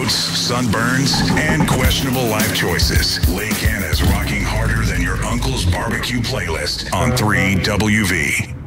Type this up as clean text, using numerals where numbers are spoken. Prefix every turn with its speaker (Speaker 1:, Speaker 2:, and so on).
Speaker 1: roads, sunburns, and questionable life choices. Lake Anna's rocking harder than your uncle's barbecue playlist on 3WV.